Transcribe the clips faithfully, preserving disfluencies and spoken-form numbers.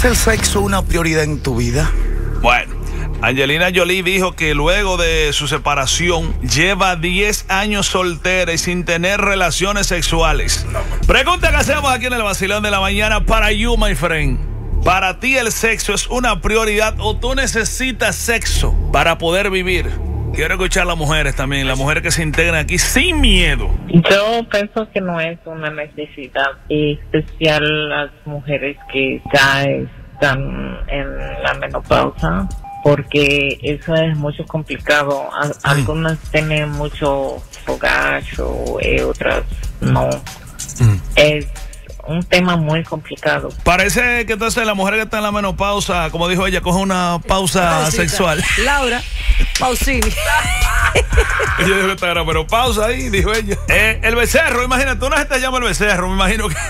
¿Es el sexo una prioridad en tu vida? Bueno, Angelina Jolie dijo que luego de su separación lleva diez años soltera y sin tener relaciones sexuales. Pregunta que hacemos aquí en el Vacilón de la Mañana para you, my friend. ¿Para ti el sexo es una prioridad o tú necesitas sexo para poder vivir? Quiero escuchar a las mujeres también, las mujeres que se integran aquí sin miedo. Yo pienso que no es una necesidad, especial las mujeres que ya están en la menopausa, porque eso es mucho complicado. Algunas tienen mucho fogacho y otras no. Mm. Es un tema muy complicado. Parece que entonces la mujer que está en la menopausa, como dijo ella, coge una pausa Pausita. sexual. Laura, Pausini. Ella dijo que está en la menopausa ahí, dijo ella. Eh, el becerro, imagínate, una gente se llama el becerro, me imagino que...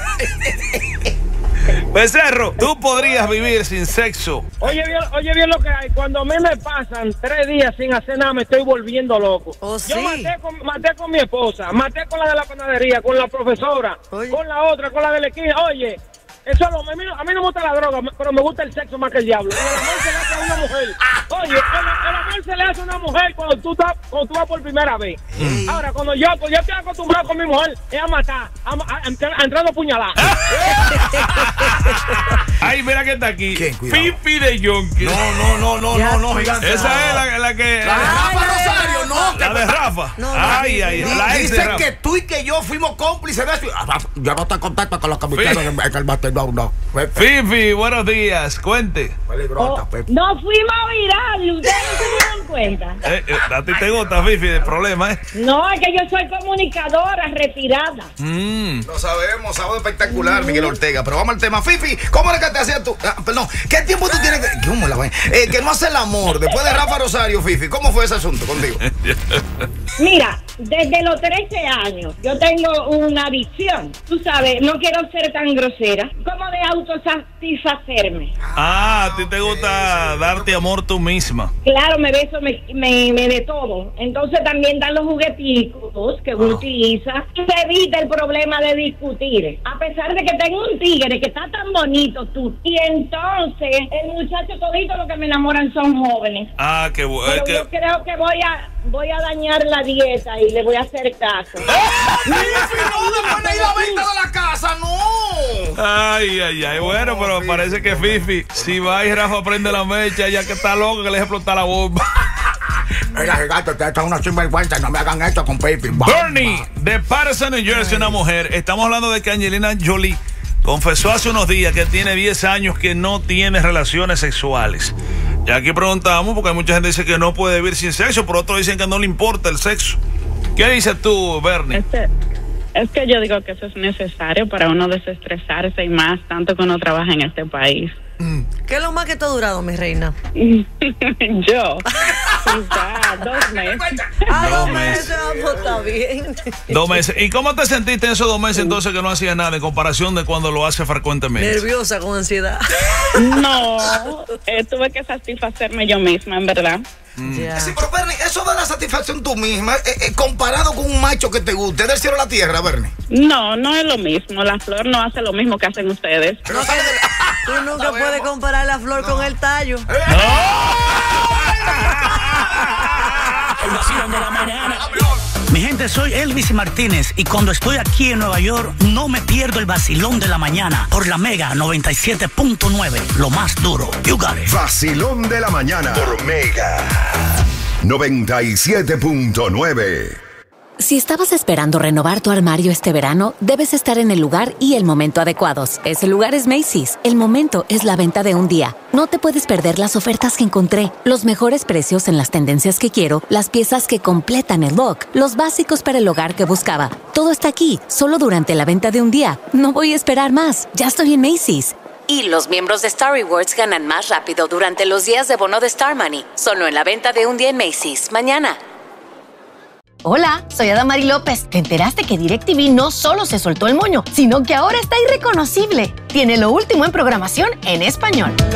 Becerro, tú podrías vivir sin sexo. Oye bien, oye bien lo que hay. Cuando a mí me pasan tres días sin hacer nada, me estoy volviendo loco. Oh, ¿sí? Yo maté con, maté con mi esposa, maté con la de la panadería, con la profesora, oye. Con la otra, con la de la esquina. Oye, eso no, a, mí no, a mí no me gusta la droga, pero me gusta el sexo más que el diablo. El amor se le hace a una mujer. Oye, el, el amor se le hace a una mujer cuando tú, estás, cuando tú vas por primera vez. Mm. Ahora, cuando yo, pues yo estoy acostumbrado con mi mujer, es a matar, a, a, a, a entrar a puñalar. Ay, mira que está aquí. Fifi de Yonke. No, no, no, no, no, no, gigante. Esa no. es la, la que. La de Rafa Rosario, no. La de Rafa. No, ay, ay, no, la Dicen que tú y que yo fuimos cómplices de eso. Yo no estoy contacto con los que me quedan en el bate. No, no. Fifi, buenos días. Cuente. Oh, no fuimos virales, ustedes no se dieron cuenta. Eh, eh, a ti te gusta, Fifi, el problema es. ¿eh? No, es que yo soy comunicadora retirada. Mm. Lo sabemos, sábado espectacular, mm. Miguel Ortega. Pero vamos al tema. Fifi, ¿cómo era que te hacías tú? Ah, perdón, ¿qué tiempo tú tienes que. ¿Cómo la eh, que no hace el amor después de Rafa Rosario, Fifi? ¿Cómo fue ese asunto contigo? Mira, desde los trece años yo tengo una adicción. Tú sabes, no quiero ser tan grosera como de autosatisfacerme. Ah, a ti te gusta darte amor tú misma. Claro, me beso, me, me, me de todo. Entonces también dan los jugueticos que uno ah. utiliza. Y se evita el problema de discutir. A pesar de que tengo un tigre que está tan bonito tú. Y entonces el muchacho todito lo que me enamoran son jóvenes. Ah, qué bueno. Pero que... yo creo que voy a voy a dañar la dieta y le voy a hacer caso. ¡Eh! ¡No, después de ir a venta de la casa, no! Ay, ay, ay, bueno, pero Fifi, parece que Fifi, si va y Rafa prende la mecha, ya que está loco, que le deje explotar la bomba. Mira, gigante, ustedes están una sinvergüenza, no me hagan esto con Fifi. Bernie, de Patterson, New Jersey, una mujer. Estamos hablando de que Angelina Jolie confesó hace unos días que tiene diez años que no tiene relaciones sexuales. Y aquí preguntamos, porque hay mucha gente que dice que no puede vivir sin sexo, pero otros dicen que no le importa el sexo. ¿Qué dices tú, Bernie? Este, es que yo digo que eso es necesario para uno desestresarse y más, tanto que uno trabaja en este país. ¿Qué es lo más que te ha durado, mi reina? Yo. Ya, dos meses. Ah, dos dos meses. meses, pues, está bien. Dos meses. ¿Y cómo te sentiste en esos dos meses entonces que no hacías nada en comparación de cuando lo hace frecuentemente? Nerviosa, con ansiedad. No, eh, tuve que satisfacerme yo misma, en verdad. Mm. Yeah. Sí, pero Bernie, eso de la satisfacción tú misma, eh, eh, comparado con un macho que te guste, ¿es del cielo a la tierra, Bernie? No, no es lo mismo. La flor no hace lo mismo que hacen ustedes. Pero No, sale de... Tú nunca puedes comparar la flor no. con el tallo. ¡Eh! El vacilón de la mañana. Mi gente, soy Elvis Martínez y cuando estoy aquí en Nueva York no me pierdo el vacilón de la mañana por la Mega noventa y siete punto nueve, lo más duro. You got it. Vacilón de la mañana por Mega noventa y siete punto nueve. Si estabas esperando renovar tu armario este verano, debes estar en el lugar y el momento adecuados. Ese lugar es Macy's. El momento es la venta de un día. No te puedes perder las ofertas que encontré, los mejores precios en las tendencias que quiero, las piezas que completan el look, los básicos para el hogar que buscaba. Todo está aquí, solo durante la venta de un día. No voy a esperar más. Ya estoy en Macy's. Y los miembros de Star Rewards ganan más rápido durante los días de bono de Star Money. Solo en la venta de un día en Macy's. Mañana. Hola, soy Adamari López. ¿Te enteraste que DirecTV no solo se soltó el moño, sino que ahora está irreconocible? Tiene lo último en programación en español.